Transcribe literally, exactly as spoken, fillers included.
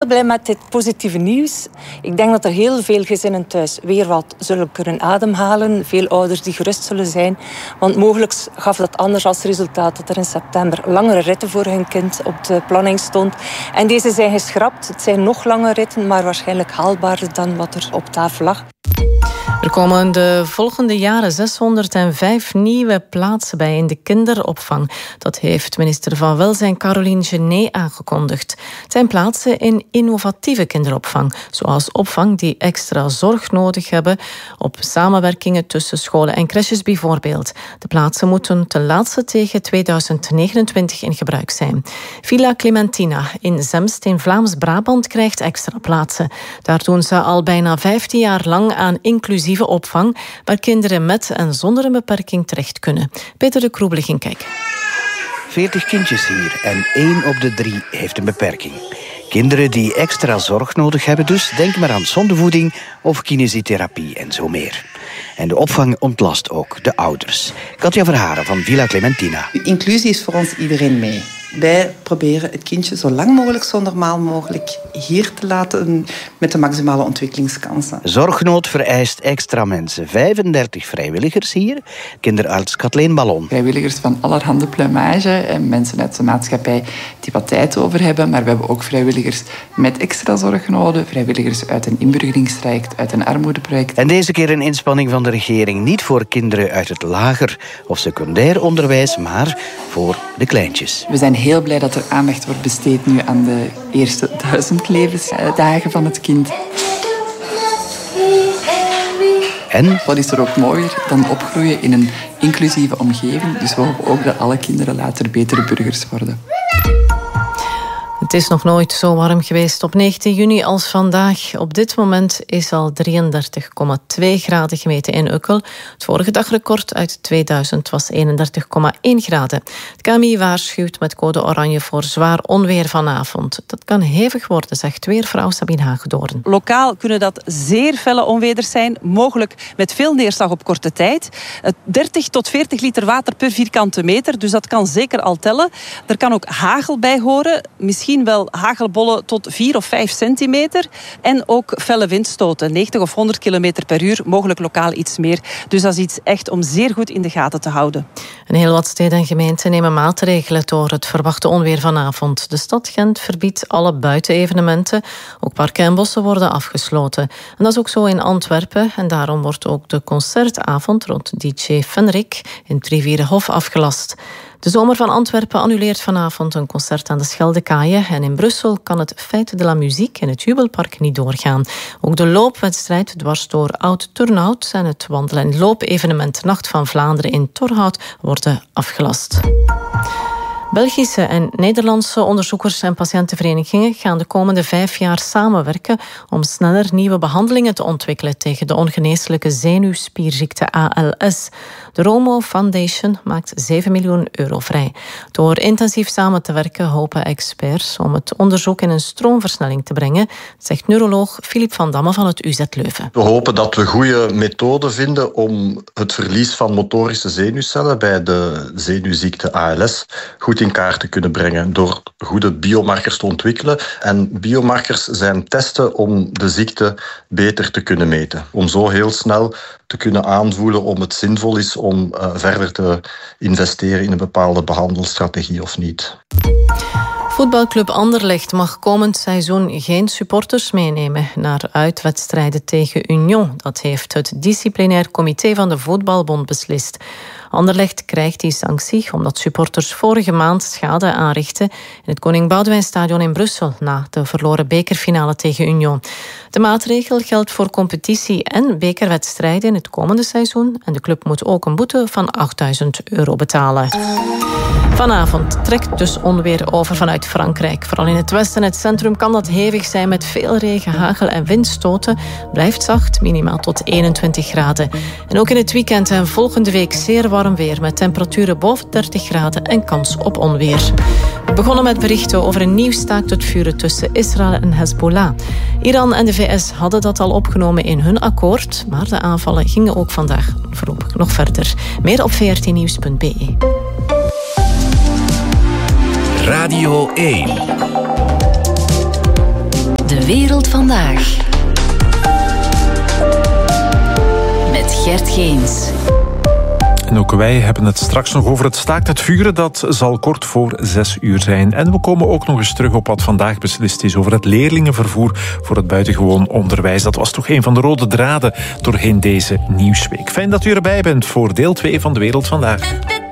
blij met dit positieve nieuws. Ik denk dat er heel veel gezinnen thuis weer wat zullen kunnen ademhalen. Veel ouders die gerust zullen zijn. Want mogelijk gaf dat anders als resultaat dat er in september langere ritten voor hun kind op de planning stond. En deze zijn geschrapt. Het zijn nog lange ritten, maar waarschijnlijk haalbaarder dan wat er op tafel lag. Er komen de volgende jaren zeshonderdvijf nieuwe plaatsen bij in de kinderopvang. Dat heeft minister van Welzijn Caroline Genet aangekondigd. Het zijn plaatsen in innovatieve kinderopvang, zoals opvang die extra zorg nodig hebben, op samenwerkingen tussen scholen en crèches bijvoorbeeld. De plaatsen moeten ten laatste tegen tweeduizend negenentwintig in gebruik zijn. Villa Clementina in Zemst in Vlaams-Brabant krijgt extra plaatsen. Daar doen ze al bijna vijftien jaar lang aan inclusieve opvang, waar kinderen met en zonder een beperking terecht kunnen. Peter de Kroebel ging kijken. veertig kindjes hier en één op de drie heeft een beperking. Kinderen die extra zorg nodig hebben dus, denk maar aan zondevoeding of kinesietherapie en zo meer. En de opvang ontlast ook de ouders. Katja Verharen van Villa Clementina. Inclusie is voor ons iedereen mee. Wij proberen het kindje zo lang mogelijk, zo normaal mogelijk hier te laten met de maximale ontwikkelingskansen. Zorgnood vereist extra mensen. vijfendertig vrijwilligers hier. Kinderarts Kathleen Ballon. Vrijwilligers van allerhande pluimage en mensen uit de maatschappij die wat tijd over hebben. Maar we hebben ook vrijwilligers met extra zorgnoden. Vrijwilligers uit een inburgeringstraject, uit een armoedeproject. En deze keer een inspanning van de regering. Niet voor kinderen uit het lager of secundair onderwijs, maar voor de kleintjes. We zijn heel blij dat er aandacht wordt besteed nu aan de eerste duizend levensdagen van het kind. En? Wat is er ook mooier dan opgroeien in een inclusieve omgeving. Dus we hopen ook dat alle kinderen later betere burgers worden. Het is nog nooit zo warm geweest op negentien juni als vandaag. Op dit moment is al drieëndertig komma twee graden gemeten in Ukkel. Het vorige dagrecord uit tweeduizend was eenendertig komma één graden. Het K M I waarschuwt met code oranje voor zwaar onweer vanavond. Dat kan hevig worden, zegt weervrouw Sabine Hagedoorn. Lokaal kunnen dat zeer felle onweders zijn, mogelijk met veel neerslag op korte tijd. dertig tot veertig liter water per vierkante meter, dus dat kan zeker al tellen. Er kan ook hagel bij horen, misschien wel hagelbollen tot vier of vijf centimeter. En ook felle windstoten, negentig of honderd kilometer per uur, mogelijk lokaal iets meer. Dus dat is iets echt om zeer goed in de gaten te houden. Een heel wat steden en gemeenten nemen maatregelen door het verwachte onweer vanavond. De stad Gent verbiedt alle buitenevenementen. Ook parken en bossen worden afgesloten. En dat is ook zo in Antwerpen. En daarom wordt ook de concertavond rond D J Fenrik in het Rivierenhof afgelast. De Zomer van Antwerpen annuleert vanavond een concert aan de Scheldekaaien. En in Brussel kan het Fête de la Musique in het Jubelpark niet doorgaan. Ook de loopwedstrijd dwars door Oud-Turnhout en het wandel- en loopevenement Nacht van Vlaanderen in Torhout worden afgelast. Belgische en Nederlandse onderzoekers en patiëntenverenigingen gaan de komende vijf jaar samenwerken om sneller nieuwe behandelingen te ontwikkelen tegen de ongeneeslijke zenuwspierziekte A L S. De Romo Foundation maakt zeven miljoen euro vrij. Door intensief samen te werken hopen experts om het onderzoek in een stroomversnelling te brengen, zegt neuroloog Filip van Damme van het U Z Leuven. We hopen dat we goede methoden vinden om het verlies van motorische zenuwcellen bij de zenuwziekte A L S goed in kaart te kunnen brengen door goede biomarkers te ontwikkelen. En biomarkers zijn testen om de ziekte beter te kunnen meten. Om zo heel snel te kunnen aanvoelen om het zinvol is om uh, verder te investeren in een bepaalde behandelstrategie of niet. Voetbalclub Anderlecht mag komend seizoen geen supporters meenemen naar uitwedstrijden tegen Union. Dat heeft het disciplinair comité van de Voetbalbond beslist. Anderlecht krijgt die sanctie omdat supporters vorige maand schade aanrichten in het Koning Boudewijnstadion in Brussel na de verloren bekerfinale tegen Union. De maatregel geldt voor competitie- en bekerwedstrijden in het komende seizoen en de club moet ook een boete van achtduizend euro betalen. Vanavond trekt dus onweer over vanuit Frankrijk. Vooral in het westen en het centrum kan dat hevig zijn met veel regen, hagel en windstoten. Blijft zacht, minimaal tot eenentwintig graden. En ook in het weekend en volgende week zeer warm weer met temperaturen boven dertig graden en kans op onweer. We begonnen met berichten over een nieuw staakt het vuren tussen Israël en Hezbollah. Iran en de V S hadden dat al opgenomen in hun akkoord, maar de aanvallen gingen ook vandaag voorlopig nog verder. Meer op v r t nieuws punt b e. Radio één. Wereld Vandaag. Met Gert Geens. En ook wij hebben het straks nog over het staakt het vuren. Dat zal kort voor zes uur zijn. En we komen ook nog eens terug op wat vandaag beslist is over het leerlingenvervoer voor het buitengewoon onderwijs. Dat was toch een van de rode draden doorheen deze nieuwsweek. Fijn dat u erbij bent voor deel twee van De Wereld Vandaag.